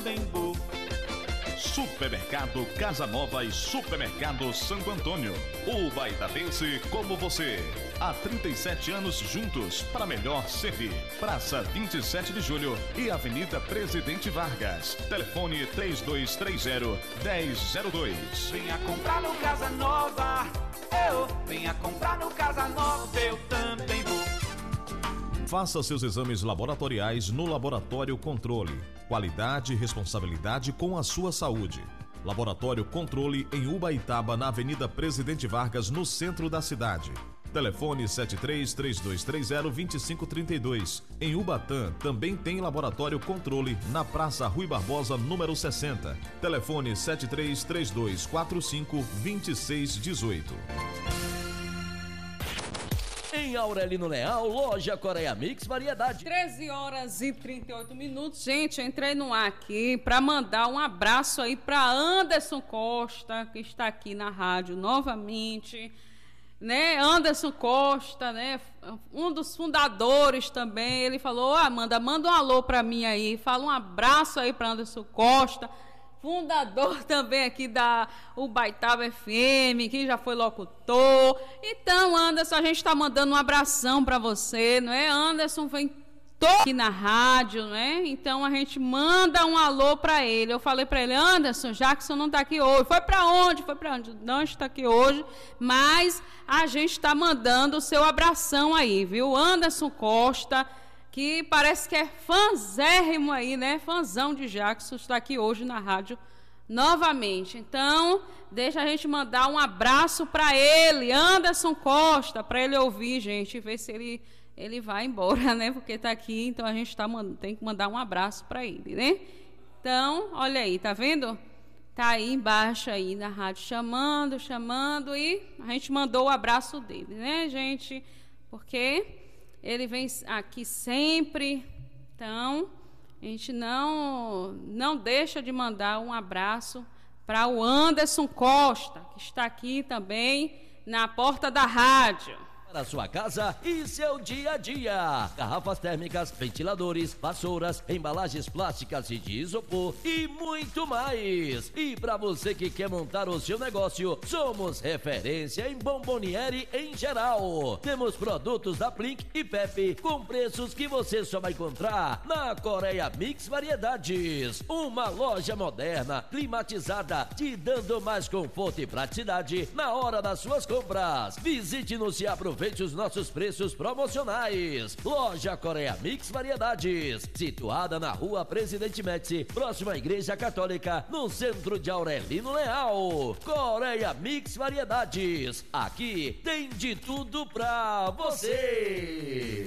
também vou. Supermercado Casa Nova e Supermercado Santo Antônio. O baitadense como você. Há 37 anos juntos para melhor servir. Praça 27 de Julho e Avenida Presidente Vargas. Telefone 3230-1002. Venha comprar no Casa Nova, venha comprar no Casa Nova, eu também vou. Faça seus exames laboratoriais no Laboratório Controle. Qualidade e responsabilidade com a sua saúde. Laboratório Controle em Ubaitaba, na Avenida Presidente Vargas, no centro da cidade. Telefone 73-3230-2532. Em Ubatã também tem Laboratório Controle na Praça Rui Barbosa, número 60. Telefone 73-3245-2618. Em Aurelino Leal, loja Coreia Mix Variedade. 13 horas e 38 minutos. Gente, eu entrei no ar aqui para mandar um abraço aí para Anderson Costa, que está aqui na rádio novamente, né? Anderson Costa, né? Um dos fundadores também. Ele falou: Amanda, manda um alô para mim aí. Fala um abraço aí para Anderson Costa, fundador também aqui da Ubaitaba FM, que já foi locutor. Então, Anderson, a gente está mandando um abração para você, não é? Anderson vem aqui na rádio, né? Então a gente manda um alô para ele. Eu falei para ele: Anderson, Jackson não está aqui hoje. Foi para onde? Não está aqui hoje, mas a gente está mandando o seu abração aí, viu? Anderson Costa, que parece que é fãzérrimo aí, né? Fãzão de Jackson, está aqui hoje na rádio novamente. Então, deixa a gente mandar um abraço para ele, Anderson Costa, para ele ouvir, gente, ver se ele vai embora, né? Porque está aqui, então a gente tem que mandar um abraço para ele, né? Então, olha aí, tá vendo? Tá aí embaixo aí na rádio chamando, e a gente mandou o abraço dele, né, gente? Porque ele vem aqui sempre, então a gente não deixa de mandar um abraço para o Anderson Costa, que está aqui também na porta da rádio. Para sua casa e seu dia a dia. Garrafas térmicas, ventiladores, vassouras, embalagens plásticas e de isopor e muito mais. E para você que quer montar o seu negócio, somos referência em bomboniere em geral. Temos produtos da Plink e Pepe com preços que você só vai encontrar na Coreia Mix Variedades. Uma loja moderna, climatizada, te dando mais conforto e praticidade na hora das suas compras. Visite-nos e aproveite os nossos preços promocionais. Loja Coreia Mix Variedades, situada na Rua Presidente Médici, próxima à Igreja Católica, no centro de Aurelino Leal. Coreia Mix Variedades, aqui tem de tudo pra você.